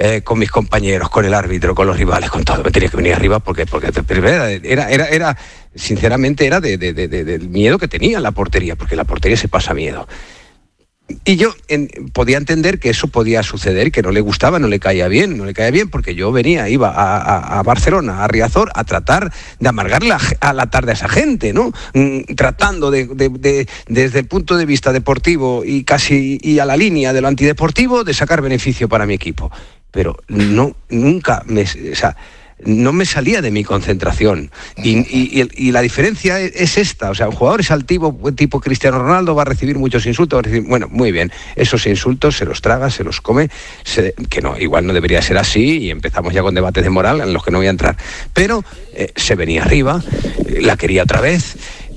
con mis compañeros, con el árbitro, con los rivales, con todo. Me tenía que venir arriba porque era sinceramente, era del miedo que tenía en la portería, porque en la portería se pasa miedo. Y yo podía entender que eso podía suceder, que no le gustaba, no le caía bien, porque yo iba a Barcelona, a Riazor, a tratar de amargarle a la tarde a esa gente, ¿no? Tratando desde el punto de vista deportivo y a la línea de lo antideportivo, de sacar beneficio para mi equipo. Pero nunca no me salía de mi concentración y la diferencia es esta, o sea, un jugador exaltivo tipo Cristiano Ronaldo va a recibir muchos insultos, bueno, muy bien, esos insultos se los traga, se los come, que no, igual no debería ser así y empezamos ya con debates de moral en los que no voy a entrar, pero se venía arriba, la quería otra vez.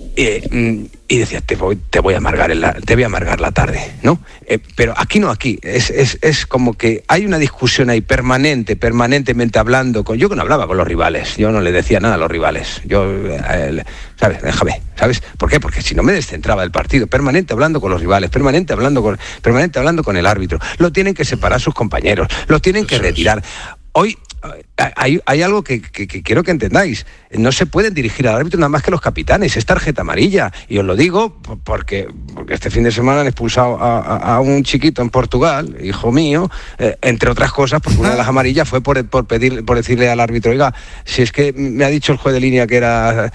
Y decía, te voy a amargar la tarde, ¿no? Pero aquí es como que hay una discusión ahí permanentemente hablando yo que no hablaba con los rivales, yo no le decía nada a los rivales, ¿sabes? Déjame, ¿sabes? ¿Por qué? Porque si no me descentraba del partido, permanente hablando con los rivales, permanente hablando con el árbitro, lo tienen que separar sus compañeros, lo tienen que retirar. Hoy hay algo que quiero que entendáis. No se pueden dirigir al árbitro nada más que los capitanes. Es tarjeta amarilla. Y os lo digo porque este fin de semana han expulsado a un chiquito en Portugal, hijo mío, entre otras cosas, porque una de las amarillas fue por decirle al árbitro, oiga, si es que me ha dicho el juez de línea que era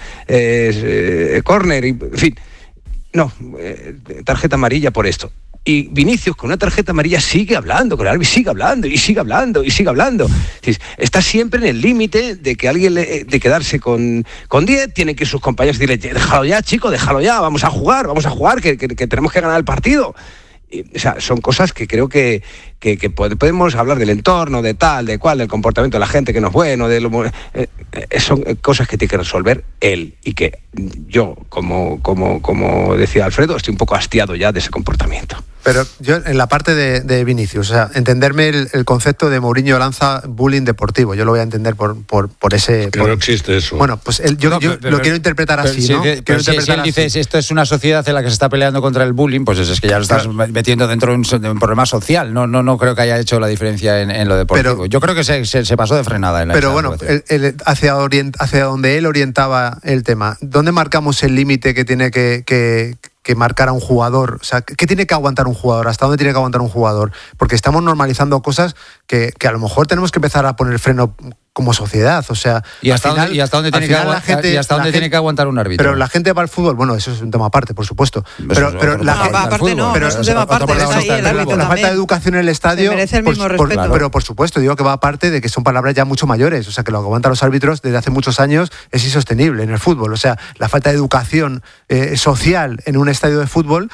córner, en fin. No, tarjeta amarilla por esto. Y Vinicius con una tarjeta amarilla sigue hablando con el árbitro, sigue hablando. Está siempre en el límite de que alguien de quedarse con 10, tienen que sus compañeros decirle, déjalo ya, chico, vamos a jugar, que tenemos que ganar el partido. O sea, son cosas que creo que podemos hablar del entorno, de tal, de cual, del comportamiento de la gente que no es bueno, son cosas que tiene que resolver él y que yo, como decía Alfredo, estoy un poco hastiado ya de ese comportamiento. Pero yo, en la parte de Vinicius, o sea, entenderme el concepto de Mourinho lanza bullying deportivo, yo lo voy a entender por ese... Que no existe eso. Bueno, pues yo lo quiero interpretar así, ¿no? Pero si él dice, esto es una sociedad en la que se está peleando contra el bullying, pues es que ya lo estás metiendo dentro de un problema social. No creo que haya hecho la diferencia en lo deportivo. Pero, yo creo que se pasó de frenada en la Pero bueno, hacia donde él orientaba el tema, ¿dónde marcamos el límite que tiene que marcar a un jugador? O sea, ¿qué tiene que aguantar un jugador? ¿Hasta dónde tiene que aguantar un jugador? Porque estamos normalizando cosas que a lo mejor tenemos que empezar a poner freno como sociedad, o sea... ¿Y hasta dónde tiene que aguantar un árbitro? Pero la gente va al fútbol, bueno, eso es un tema aparte, por supuesto. Pero es un tema aparte. La falta de educación en el estadio... Se merece el mismo respeto. Pero por supuesto, digo que va aparte de que son palabras ya mucho mayores, o sea, que lo que aguantan los árbitros desde hace muchos años es insostenible en el fútbol, o sea, la falta de educación social en un estadio de fútbol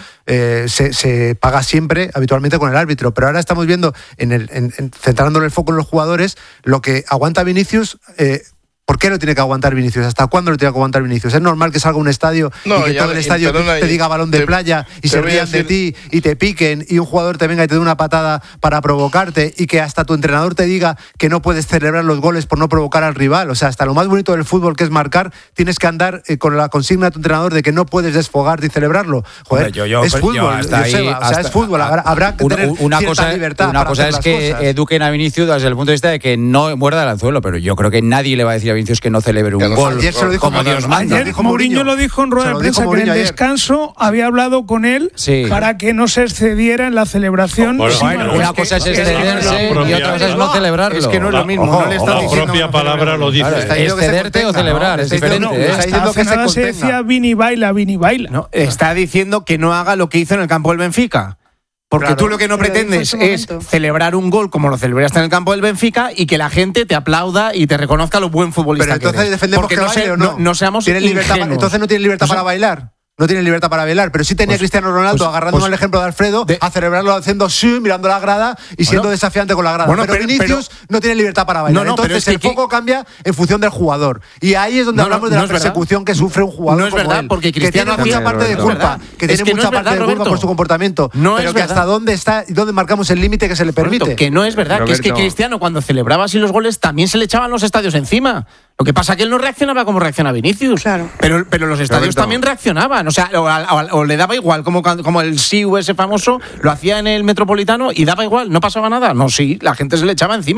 se paga siempre, habitualmente, con el árbitro, pero ahora estamos viendo, centrándole el foco en los jugadores, lo que aguanta Vinicius. ¿Por qué lo tiene que aguantar Vinicius? ¿Hasta cuándo lo tiene que aguantar Vinicius? ¿Es normal que salga un estadio y que todo el estadio te diga balón de playa y se rían de ti y te piquen y un jugador te venga y te dé una patada para provocarte y que hasta tu entrenador te diga que no puedes celebrar los goles por no provocar al rival? O sea, hasta lo más bonito del fútbol, que es marcar, tienes que andar con la consigna de tu entrenador de que no puedes desfogarte y celebrarlo. Joder, es fútbol, es fútbol. Habrá que tener cierta libertad. Una cosa es que eduquen a Vinicius desde el punto de vista de que no muerda el anzuelo, pero yo creo que nadie le va a decir a Vinicius que no celebre un gol. Ayer se lo dijo como Dios manda. Ayer Mourinho lo dijo en rueda de prensa, que en el descanso había hablado con él para que no se excediera en la celebración. Una cosa es excederse y otra cosa es no celebrarlo. Es que no es lo mismo. La propia palabra lo dice. Excederte o celebrar es diferente. Hasta nada se decía Vini baila. No, está diciendo que no haga lo que hizo en el campo del Benfica. Porque tú lo que no pretendes es celebrar un gol como lo celebraste en el campo del Benfica y que la gente te aplauda y te reconozca lo buen futbolista que eres. Pero entonces defendemos que baile o no. No seamos ingenuos. Entonces no tiene libertad para bailar. No tiene libertad para bailar, pero sí tenía Cristiano Ronaldo agarrándome al ejemplo de Alfredo a celebrarlo haciendo mirando la grada y siendo desafiante con la grada. Pero Vinicius no tiene libertad para bailar. Entonces el foco cambia en función del jugador. Y ahí es donde hablamos de la persecución que sufre un jugador. No es verdad, porque Cristiano tiene mucha parte de culpa, que tiene mucha parte de culpa por su comportamiento. Pero que hasta dónde está y dónde marcamos el límite que se le permite. Que no es verdad, que es que Cristiano cuando celebraba así los goles también se le echaban los estadios encima. Lo que pasa es que él no reaccionaba como reacciona Vinicius. Claro. Pero los estadios también reaccionaban. O sea, o le daba igual, como el Siu ese famoso, lo hacía en el Metropolitano y daba igual, no pasaba nada. No, sí, la gente se le echaba encima.